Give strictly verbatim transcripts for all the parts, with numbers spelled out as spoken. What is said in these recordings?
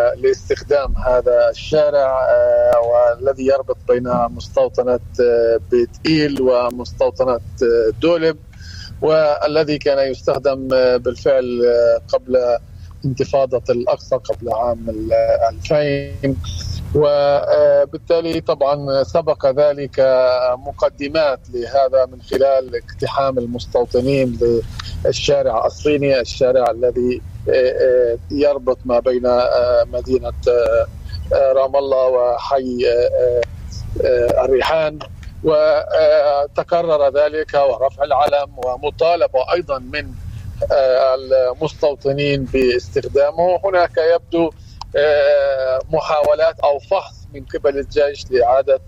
لاستخدام هذا الشارع والذي يربط بين مستوطنة بيت إيل ومستوطنة دولب، والذي كان يستخدم بالفعل قبل انتفاضة الأقصى قبل عام ألفين. وبالتالي طبعا سبق ذلك مقدمات لهذا من خلال اقتحام المستوطنين للشارع الصيني، الشارع الذي يربط ما بين مدينة رام الله وحي الريحان، وتكرر ذلك ورفع العلم ومطالبة أيضا من المستوطنين باستخدامه. هناك يبدو محاولات أو فحص من قبل الجيش لإعادة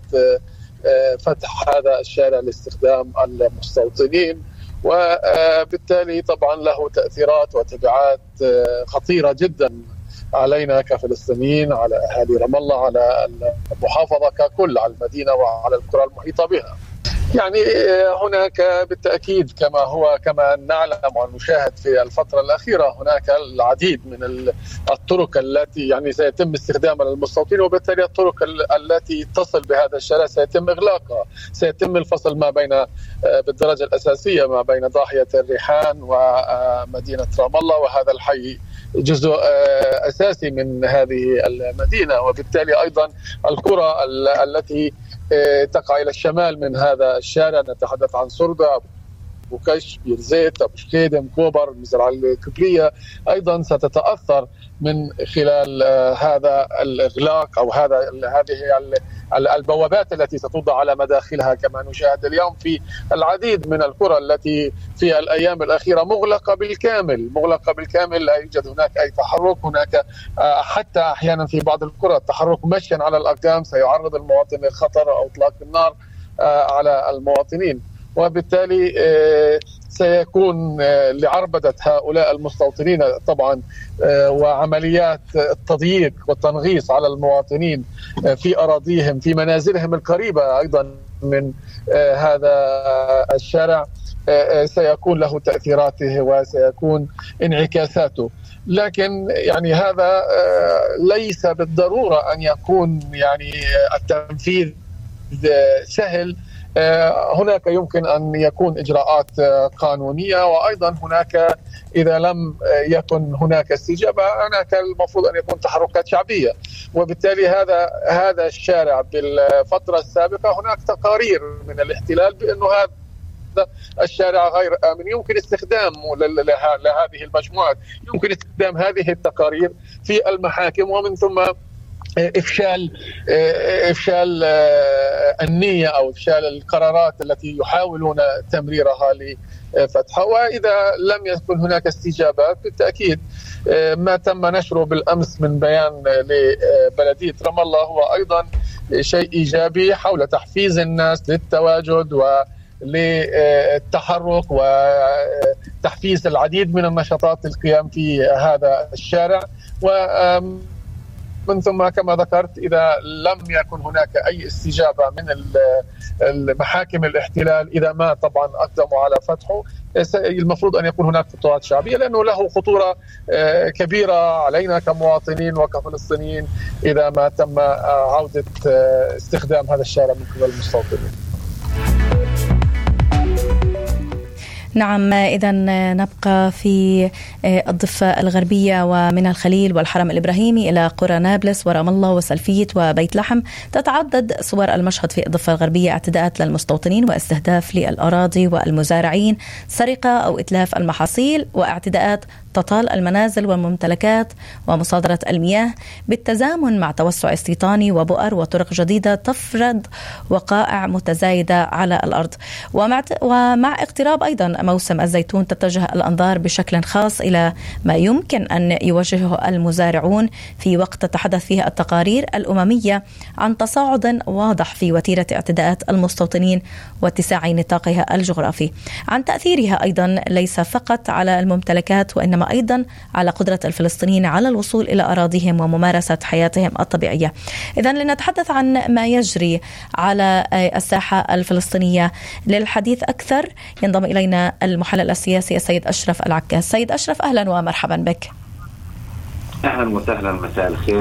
فتح هذا الشارع لاستخدام المستوطنين، وبالتالي طبعا له تأثيرات وتبعات خطيرة جدا علينا كفلسطينيين، على أهالي رام الله، على المحافظة ككل، على المدينة وعلى القرى المحيطة بها. يعني هناك بالتأكيد كما هو كما نعلم ونشاهد في الفترة الأخيرة هناك العديد من الطرق التي يعني سيتم استخدامها للمستوطنين، وبالتالي الطرق التي تصل بهذا الشارع سيتم إغلاقها، سيتم الفصل ما بين بالدرجة الأساسية ما بين ضاحية الريحان ومدينة رام الله، وهذا الحي جزء أساسي من هذه المدينة، وبالتالي أيضا القرى التي تقع إلى الشمال من هذا الشارع، نتحدث عن سردة، أبو كش، بير زيت، أبو شكيدم، كوبر، المزرعة الكبرية، أيضا ستتأثر من خلال هذا الإغلاق أو هذا هذه البوابات التي ستوضع على مداخلها، كما نشاهد اليوم في العديد من القرى التي في الأيام الأخيرة مغلقة بالكامل مغلقة بالكامل لا يوجد هناك أي تحرك. هناك حتى أحيانا في بعض القرى التحرك مشيا على الأقدام سيعرض المواطن للخطر أو إطلاق النار على المواطنين، وبالتالي سيكون لعربدة هؤلاء المستوطنين طبعا وعمليات التضييق والتنغيص على المواطنين في أراضيهم في منازلهم القريبة أيضا من هذا الشارع سيكون له تأثيراته وسيكون انعكاساته. لكن يعني هذا ليس بالضرورة أن يكون يعني التنفيذ سهل، هناك يمكن أن يكون إجراءات قانونية، وأيضا هناك إذا لم يكن هناك استجابة هناك المفروض أن يكون تحركات شعبية. وبالتالي هذا هذا الشارع بالفترة السابقة هناك تقارير من الاحتلال بأنه هذا الشارع غير آمن، يمكن استخدامه لهذه المجموعات، يمكن استخدام هذه التقارير في المحاكم، ومن ثم إفشال إفشال النية أو إفشال القرارات التي يحاولون تمريرها لفتحها. وإذا لم يكن هناك استجابات بالتأكيد ما تم نشره بالأمس من بيان لبلدية رام الله هو أيضا شيء إيجابي حول تحفيز الناس للتواجد وللتحرك وتحفيز العديد من النشاطات للقيام في هذا الشارع. و من ثم كما ذكرت إذا لم يكن هناك أي استجابة من المحاكم الاحتلال، إذا ما طبعا أقدموا على فتحه، المفروض أن يكون هناك خطوات شعبية، لأنه له خطورة كبيرة علينا كمواطنين وكفلسطينيين إذا ما تم عودة استخدام هذا الشارع من قبل المستوطنين. نعم، إذا نبقى في الضفة الغربية ومن الخليل والحرم الإبراهيمي إلى قرى نابلس ورام الله وسلفيت وبيت لحم. تتعدد صور المشهد في الضفة الغربية: اعتداءات للمستوطنين واستهداف للأراضي والمزارعين، سرقة أو إتلاف المحاصيل، واعتداءات تطال المنازل والممتلكات ومصادرة المياه، بالتزامن مع توسع استيطاني وبؤر وطرق جديدة تفرض وقائع متزايدة على الأرض. ومع, ومع اقتراب أيضا موسم الزيتون تتجه الأنظار بشكل خاص إلى ما يمكن أن يواجهه المزارعون في وقت تتحدث فيه التقارير الأممية عن تصاعد واضح في وتيرة اعتداءات المستوطنين واتساع نطاقها الجغرافي، عن تأثيرها أيضا ليس فقط على الممتلكات وإنما أيضا على قدرة الفلسطينيين على الوصول إلى أراضيهم وممارسة حياتهم الطبيعية. إذن لنتحدث عن ما يجري على الساحة الفلسطينية. للحديث أكثر ينضم إلينا المحلل السياسي السيد أشرف العكاس. سيد أشرف، أهلا ومرحبا بك. أهلا وسهلا، مساء الخير